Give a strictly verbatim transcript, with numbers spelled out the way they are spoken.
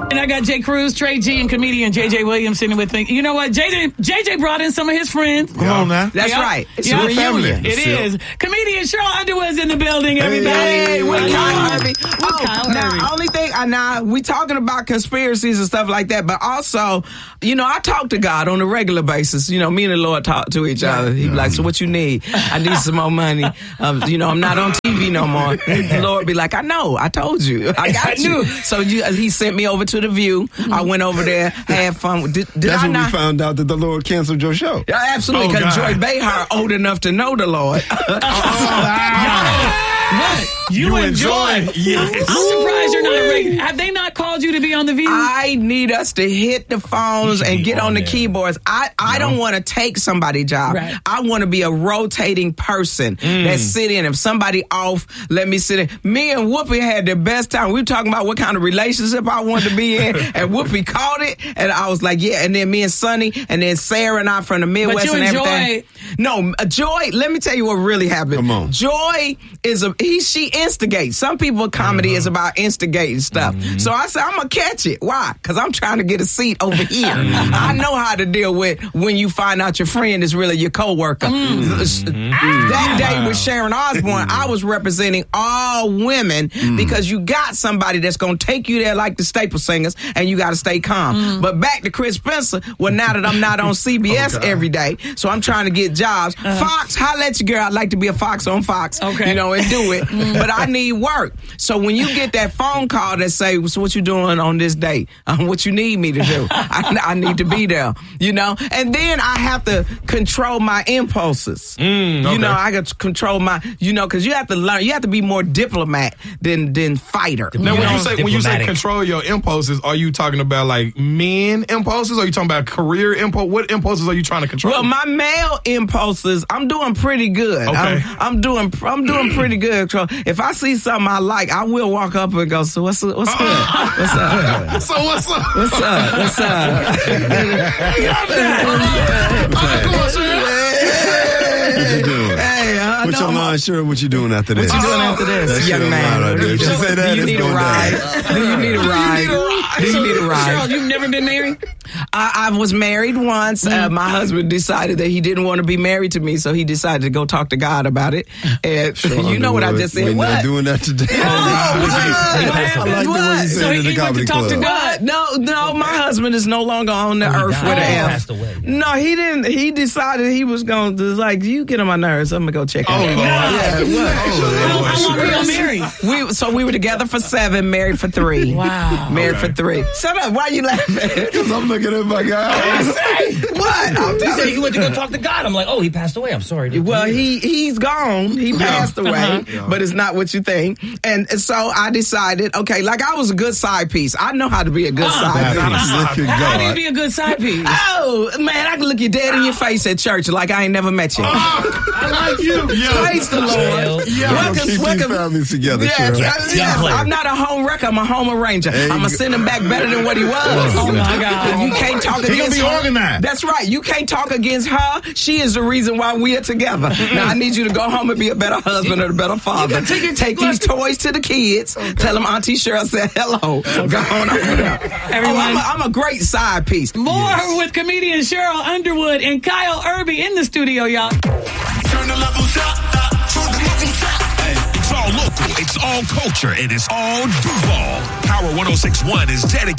And I got Jay Cruz, Trey G, and comedian J J Williams sitting with me. You know what? J J, J J brought in some of his friends. Come on now. That's yeah. right. It's yeah. a reunion. It is. Comedian Cheryl Underwood's in the building, everybody. Hey, with Hello. Kyle Hervey. Oh, Kyle now, Hervey. only thing, uh, now, we talking about conspiracies and stuff like that, but also, you know, I talk to God on a regular basis. You know, me and the Lord talk to each other. He be like, so what you need? I need some more money. Um, you know, I'm not on T V no more. The Lord be like, I know. I told you. I got you. So you, uh, he sent me over to The View. I went over there, had fun. Did, did That's I when not? we found out that the Lord canceled your show. Yeah, absolutely, Oh, because God. Joy Behar old enough to know the Lord. What? You, You enjoy. enjoy. Yes. I'm surprised you're not a regular. Have they not called you to be on The View? I need us to hit the phones and get on the keyboards. I, I don't want to take somebody's job. Right. I want to be a rotating person that sit in. If somebody off, let me sit in. Me and Whoopi had the best time. We were talking about what kind of relationship I wanted to be in, and Whoopi called it, and I was like, yeah. And then me and Sonny, and then Sarah and I from the Midwest you and enjoy- everything. No, uh, Joy, let me tell you what really happened. Come on. Joy is a, he, she instigates. Some people, comedy is about instigating stuff. So I said, I'm going to catch it. Why? Because I'm trying to get a seat over here. I know how to deal with when you find out your friend is really your coworker. That day with Sharon Osbourne, I was representing all women because you got somebody that's going to take you there like the Staple Singers, and you got to stay calm. But back to Chris Spencer, well, now that I'm not on C B S every day, so I'm trying to get jobs. Fox, holla at your girl. I'd like to be a Fox on Fox, Okay. you know, and do it. But I need work. So when you get that phone call that say, so what you doing on this day? Um, what you need me to do? I, I need to be there, you know? And then I have to control my impulses. Mm, okay. You know, I got to control my, you know, because you have to learn, you have to be more diplomat than, than fighter. Now, when Yeah. you say when you say Diplomatic. control your impulses, are you talking about like men impulses? Or are you talking about career impulse? What impulses are you trying to control? Well, my male impulses, I'm doing pretty good. Okay. I'm, I'm doing, I'm doing pretty good. So if I see something I like, I will walk up and go, so what's, what's good? What's up? so what's up? What's up? What's up? What you doing? Hey, I Put know your I'm- line, sure. What you doing after this? What you doing after this, That young shit man? loud out there. If she say that, Do you it's need a going ride? down. Do you need a ride? Do you need a ride? Cheryl, you've never been married? I, I was married once. Uh, my husband decided that he didn't want to be married to me, so he decided to go talk to God about it. And you know what I just said? We're What? not doing that today. I like the way you So said it in he the went to comedy talk to club. God. No, no, my husband is no longer on the earth died. with an Oh, F. passed away. No, he didn't. He decided he was going to, like, you get on my nerves. I'm going to go check it out. Lord. Yeah, what? How, how long were y'all married? We, so we were together for seven, married for three. Wow. Married Okay. for three. Shut up. Why you laughing? Because I'm looking at my guy. What? I'm He said telling he you. went to go talk to God. I'm like, oh, he passed away. I'm sorry. to Well, hear. he he's gone. He passed away, but it's not what you think. And so I decided, okay, like I was a good side piece. I know how to be a good side piece. Look at How do you God. be a good side piece? Oh, man, I can look you dead in your face at church like I ain't never met you. I like you. Praise the Lord. Well, Yeah, Welcome, keep these welcome. families together, Yes, Cheryl. yes, Young player. I'm not a home wrecker. I'm a home arranger. There you I'm going to go. send him back better than what he was. Oh, my God. You can't talk He gonna against be her. organized. That's right. You can't talk against her. She is the reason why we are together. Now, I need you to go home and be a better husband or a better father. Take these toys to the kids. Tell them Auntie Cheryl said hello. Go on over there. Everyone- Oh, I'm, a, I'm a great side piece. More with comedian Cheryl Underwood and Kyle Irby in the studio, y'all. Turn the levels up, up, turn the levels up. It's all local, it's all culture, and it's all Duval. Power one oh six point one is dedicated